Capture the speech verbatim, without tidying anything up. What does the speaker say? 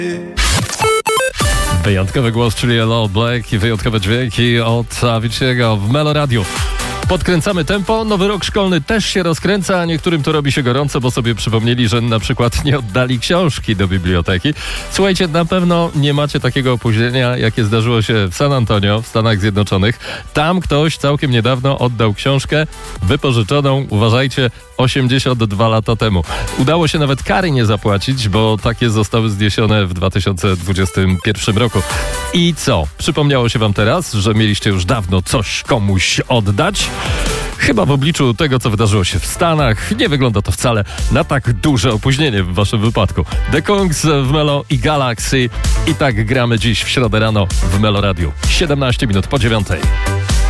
Wyjątkowy głos, czyli Hello Black i wyjątkowe dźwięki od Avicii'ego w Melo Radio. Podkręcamy tempo, nowy rok szkolny też się rozkręca, a niektórym to robi się gorąco, bo sobie przypomnieli, że na przykład nie oddali książki do biblioteki. Słuchajcie, na pewno nie macie takiego opóźnienia, jakie zdarzyło się w San Antonio, w Stanach Zjednoczonych. Tam ktoś całkiem niedawno oddał książkę wypożyczoną, uważajcie, osiemdziesiąt dwa lata temu. Udało się nawet kary nie zapłacić, bo takie zostały zniesione w dwa tysiące dwudziestym pierwszym roku. I co? Przypomniało się wam teraz, że mieliście już dawno coś komuś oddać? Chyba w obliczu tego, co wydarzyło się w Stanach, nie wygląda to wcale na tak duże opóźnienie w waszym wypadku. The Kungs w Melo i Galaxy. I tak gramy dziś w środę rano w Melo Radio. siedemnaście minut po dziewiątej.